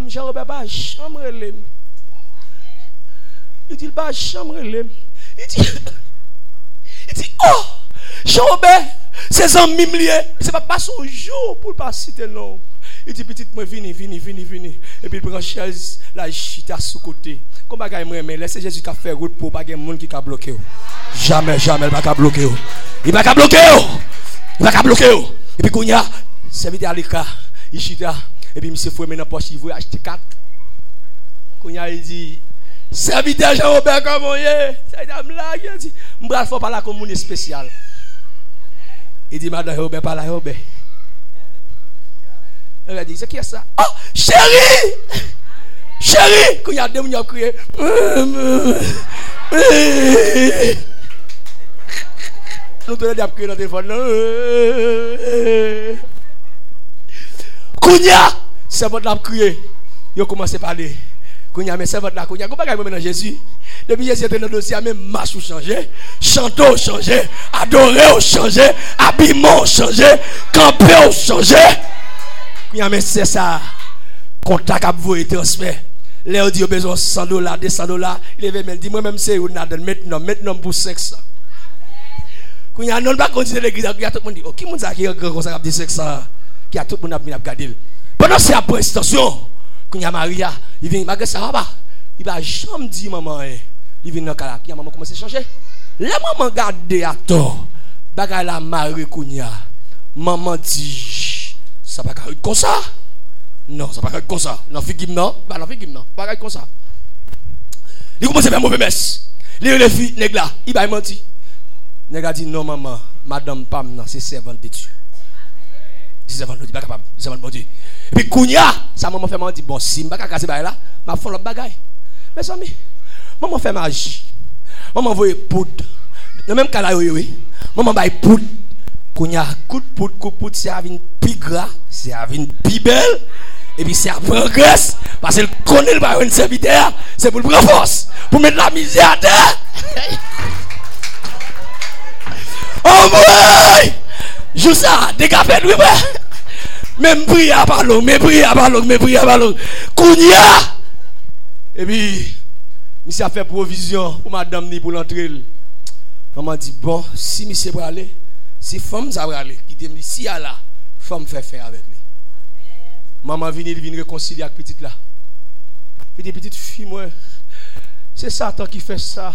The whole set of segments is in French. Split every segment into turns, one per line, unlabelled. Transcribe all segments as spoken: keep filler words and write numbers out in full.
Jean-Robert pas chambre relève. Il dit pas chambre relève. Il dit il dit oh Jean-Robert c'est un mimlier, c'est pas pas son jour pour pas citer non. Il dit petite moi vini vini vini vini et puis il prend chaise la chita sous côté. Comme bagaille moi mais laissez Jésus qui fait route pour pas qu'il y ait monde qui ka bloquer. Jamais jamais il va ka bloquer. Il va ka bloquer. Il va ka bloquer. Et puis kounya serviteur Alika, il chita et puis monsieur faut maintenant poche il veut acheter quatre. Kounya il dit serviteur Jean-Robert comment y est? Ça dame là il dit m'bral faut pas la commune spéciale. Il dit madame Robert pas la Robert. Elle a dit c'est qui est ça? Oh chérie! Chérie! Quand il y a deux minutes, il a crié. Nous te l'avons crié dans le téléphone. Kounya, c'est votre l'a crié. Il a commencé à parler. Kounya, mais c'est votre l'a Kounya. Comment est-ce que Jésus? Depuis Jésus était dans le dossier, même marche ou changé, chanter ou changé, adorer ou changé, habillement ou changé, camper ou changé. Kounya, mais c'est ça. Contact à vous et transfert. Léo dit, besoin de cent dollars, deux cents dollars. Il est même dit, moi-même, c'est une adonne, maintenant, maintenant pour cinq cents. Quand il y a un homme qui continue l'église, il y a tout le monde dit, oh, qui est-ce qui a grand ça dit cinq cents? Qui a tout le monde qui a regardé. Pendant cette prestation, quand il y a Maria, il vient, malgré ça, va pas. Il va jamais dire, maman, il vient dans le cas, qui a maman commencé à changer. La maman garde à tort. Bagay la Marie Kounia. Maman dit, ça va pas être comme ça. Non, ça va pas être comme ça. Non, figim non, bah non figim non, pas comme ça. Il commence à faire mauvais messe. Les les filles nèg là, il va mentir. Nèg a dit non maman, madame Pam non, c'est servante de Dieu. C'est servante de Dieu, pas capable, c'est servante de Dieu. Et puis Kounia, sa maman fait mentir bon, si m'pa casser bail là, m'a font l'autre bagaille. Mes amis, maman fait magie. Maman voye poudre. Dans même cas là oui, maman bail poudre. Kounia coup de poudre, coup de poudre, c'est avec une pi gras, c'est avec une pi belle. Et puis c'est à progresse, parce qu'elle connaît le baron de serviteur, c'est pour le prendre force, pour mettre la misère à terre. Oh boy! Joue ça, dégagez lui, même prier à ballon, mais prier à ballon, mais prier à ballon. Kounia! Et puis, monsieur a fait provision pour madame ni pour l'entrée. Maman dit, bon, si monsieur va aller, si femme ça va aller, il dit, si elle là, femme fait faire avec lui. Maman vient, il vient réconcilier avec petite là. Il dit, petite fille, moi, c'est Satan qui fait ça.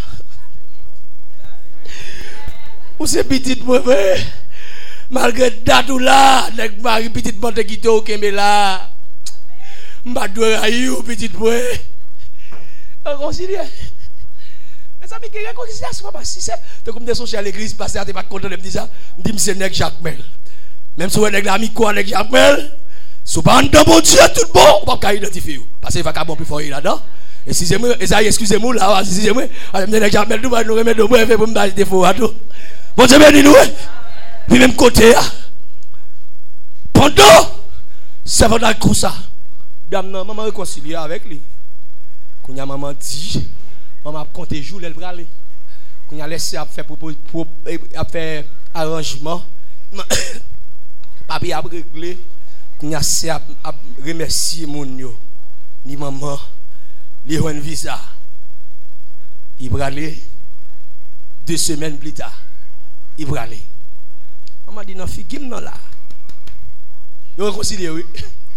Ou c'est petite, moi, malgré datou là, avec Marie, petite bande qui te ok, mais là, m'a doué à petite, moi. Réconcilier. Mais ça, mais qui réconciliation, pas si c'est. Tu comme des sociaux à l'église, passer à tes pas content de me dire ça. Je dis, c'est Nèg Jacques Mel. Même si vous êtes l'ami, quoi, Nèg Jacques Mel. Si vous êtes bon Dieu, tout bon, on ne peut pas identifier. Parce qu'il va pas bon plus fort là-dedans. Excusez-moi, excusez-moi, là, excusez-moi. Je me dis que nous nous remettre de moi pour me faire des défauts à tout. Bon Dieu, bénis nous. Puis même côté, pendant, ça va dans le ça. Dame, maman réconcilier avec lui. Quand y a maman dit, maman a compté jour, elle va aller. Quand y a laissé à faire arrangement, papi a réglé. Qu'on a assez à remercier mon yo, ni maman, li un visa. Il va aller deux semaines plus tard. Il va aller. Maman dit non, fille, non là. Il réconcilie, oui.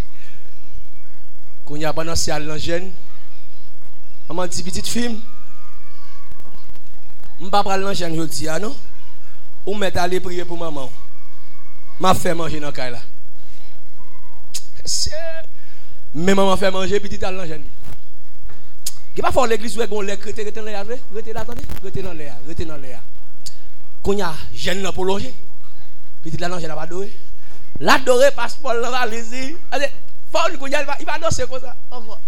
Qu'on y a balancé à l'angène. Maman dit petite fille, je ne vais pas prendre l'angène, je dis, ah non. Ou mettre aller prier pour maman. Ma fait manger dans le cas là. Mais maman fait manger petit à l'angène. Il va pas faire l'église où on les rete rete dans l'air, rete là attendez, rete dans l'air, rete dans l'air. Qu'on y a jeune là pour loger. Petit là l'angène va adorer. L'adorer passeport là va allez-y. Allez, faut qu'on y a il va danser comme ça encore.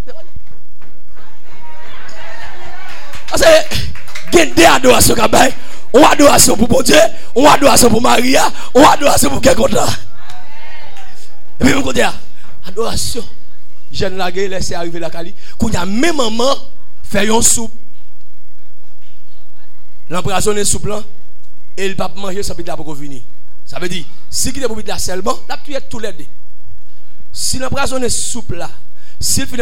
Parce que gagne des adorations comme ça. On adoration pour bon Dieu, on adoration pour Maria, on adoration pour quelqu'un d'autre. Et puis, mon dire, adoration. Jeune lagué, laissez arriver la Cali. Quand il y a même maman, fait une soupe. L'empoisonné soupe là, et il ne peut pas manger sans pita pour venir. Ça veut dire, si il est pour pita seulement, là, tu es tous les deux. Si l'empoisonné soupe là, s'il